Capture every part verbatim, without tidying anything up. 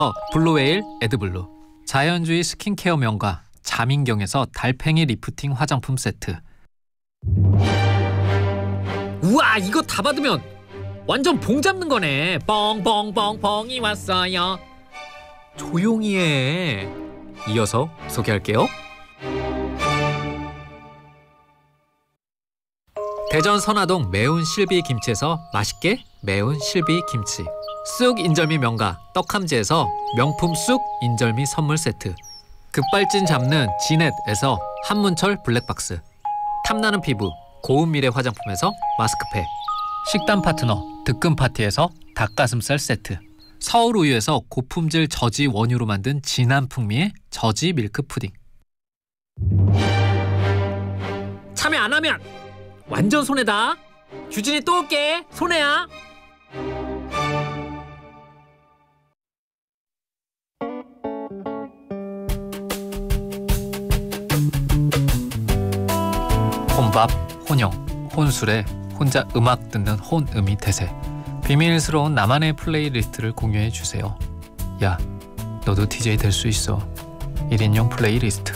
블루웨일 에드블루, 자연주의 스킨케어 명가 자민경에서 달팽이 리프팅 화장품 세트. 우와, 이거 다 받으면 완전 봉 잡는 거네. 뻥뻥뻥뻥이 왔어요. 조용히 해. 이어서 소개할게요. 대전 선화동 매운 실비 김치에서 맛있게 매운 실비 김치, 쑥 인절미 명가 떡함지에서 명품 쑥 인절미 선물 세트, 급발진 잡는 지넷에서 한문철 블랙박스, 탐나는 피부 고운 미래 화장품에서 마스크팩, 식단 파트너 득금 파티에서 닭가슴살 세트, 서울 우유에서 고품질 저지 원유로 만든 진한 풍미의 저지 밀크 푸딩. 참여 안 하면 완전 손해다. 규진이 또 올게. 손해야. 혼밥, 혼영, 혼술에 혼자 음악 듣는 혼음이 대세. 비밀스러운 나만의 플레이리스트를 공유해 주세요. 야, 너도 디제이 될 수 있어. 일 인용 플레이리스트.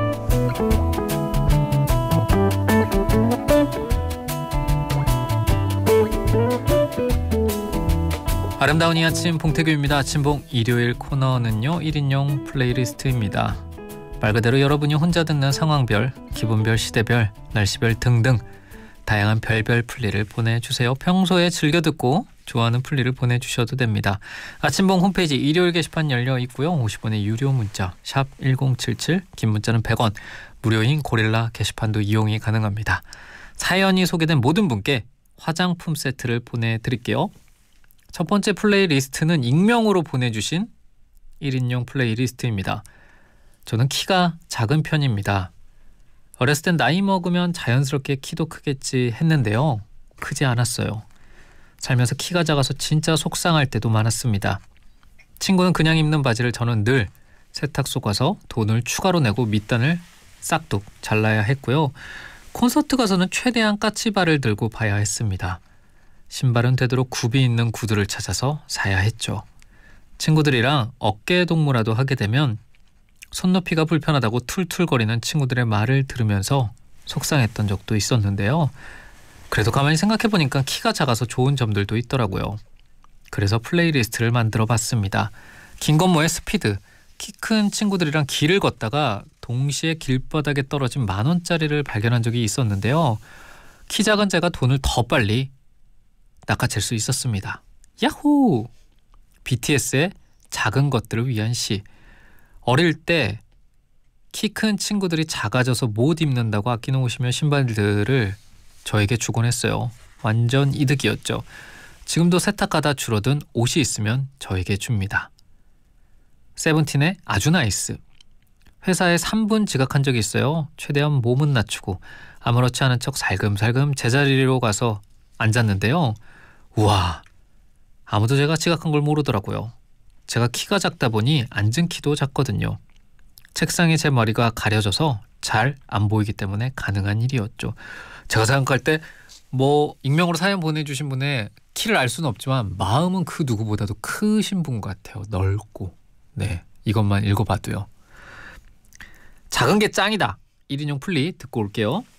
아름다운 이 아침 봉태규입니다. 아침봉 일요일 코너는요, 일 인용 플레이리스트입니다. 말 그대로 여러분이 혼자 듣는 상황별, 기분별, 시대별, 날씨별 등등 다양한 별별 플리를 보내주세요. 평소에 즐겨 듣고 좋아하는 플리를 보내주셔도 됩니다. 아침봉 홈페이지 일요일 게시판 열려 있고요. 오십 원의 유료 문자 샵 일공칠칠, 긴 문자는 백 원, 무료인 고릴라 게시판도 이용이 가능합니다. 사연이 소개된 모든 분께 화장품 세트를 보내드릴게요. 첫 번째 플레이리스트는 익명으로 보내주신 일 인용 플레이리스트입니다. 저는 키가 작은 편입니다. 어렸을 땐 나이 먹으면 자연스럽게 키도 크겠지 했는데요. 크지 않았어요. 살면서 키가 작아서 진짜 속상할 때도 많았습니다. 친구는 그냥 입는 바지를 저는 늘 세탁 속아서 돈을 추가로 내고 밑단을 싹둑 잘라야 했고요. 콘서트 가서는 최대한 까치발을 들고 봐야 했습니다. 신발은 되도록 굽이 있는 구두를 찾아서 사야 했죠. 친구들이랑 어깨 동무라도 하게 되면 손높이가 불편하다고 툴툴거리는 친구들의 말을 들으면서 속상했던 적도 있었는데요. 그래도 가만히 생각해보니까 키가 작아서 좋은 점들도 있더라고요. 그래서 플레이리스트를 만들어 봤습니다. 김건모의 스피드. 키 큰 친구들이랑 길을 걷다가 동시에 길바닥에 떨어진 만원짜리를 발견한 적이 있었는데요. 키 작은 제가 돈을 더 빨리 낚아챌 수 있었습니다. 야호! 비티에스의 작은 것들을 위한 시. 어릴 때 키 큰 친구들이 작아져서 못 입는다고 아끼는 옷이며 신발들을 저에게 주곤 했어요. 완전 이득이었죠. 지금도 세탁하다 줄어든 옷이 있으면 저에게 줍니다. 세븐틴의 아주 나이스. 회사에 삼 분 지각한 적이 있어요. 최대한 몸은 낮추고 아무렇지 않은 척 살금살금 제자리로 가서 앉았는데요. 우와, 아무도 제가 지각한 걸 모르더라고요. 제가 키가 작다 보니 앉은 키도 작거든요. 책상에 제 머리가 가려져서 잘 안 보이기 때문에 가능한 일이었죠. 제가 생각할 때 뭐 익명으로 사연 보내주신 분의 키를 알 수는 없지만 마음은 그 누구보다도 크신 분 같아요. 넓고. 네, 이것만 읽어봐도요. 작은 게 짱이다. 일 인용 플리 듣고 올게요.